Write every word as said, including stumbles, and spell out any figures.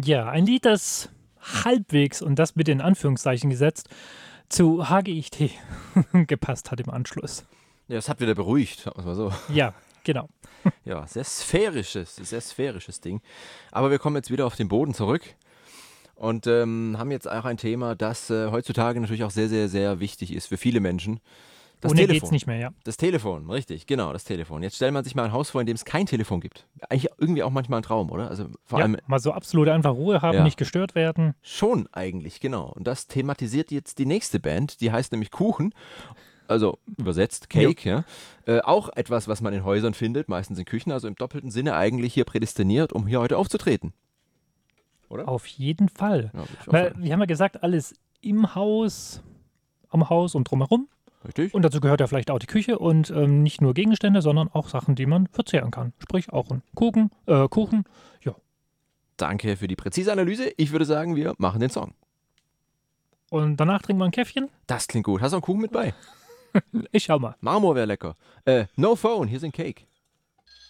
Ja, ein Lied, das halbwegs, und das bitte in Anführungszeichen gesetzt, zu H G I T gepasst hat im Anschluss. Ja, es hat wieder beruhigt, sagen wir mal so. Ja, genau. Ja, sehr sphärisches, sehr sphärisches Ding. Aber wir kommen jetzt wieder auf den Boden zurück und ähm, haben jetzt auch ein Thema, das äh, heutzutage natürlich auch sehr, sehr, sehr wichtig ist für viele Menschen. Das Ohne Telefon. geht's nicht mehr, ja. Das Telefon, richtig, genau, das Telefon. Jetzt stellt man sich mal ein Haus vor, in dem es kein Telefon gibt. Eigentlich irgendwie auch manchmal ein Traum, oder? Also vor Ja, allem mal so absolut einfach Ruhe haben, Ja. nicht gestört werden. schon eigentlich, genau. Und das thematisiert jetzt die nächste Band, die heißt nämlich Kuchen. Also übersetzt Cake, ja. Äh, auch etwas, was man in Häusern findet, meistens in Küchen, also im doppelten Sinne eigentlich hier prädestiniert, um hier heute aufzutreten. Oder? Auf jeden Fall. Ja, würd ich auch Weil, sagen. wir haben ja gesagt, alles im Haus, am Haus und drumherum. Richtig? Und dazu gehört ja vielleicht auch die Küche und ähm, nicht nur Gegenstände, sondern auch Sachen, die man verzehren kann. Sprich auch ein Kuchen, äh, Kuchen. Ja. Danke für die präzise Analyse. Ich würde sagen, wir machen den Song. Und danach trinken wir ein Käffchen. Das klingt gut. Hast du einen Kuchen mit bei? Ich schau mal. Marmor wäre lecker. Äh, no phone, hier sind Cake.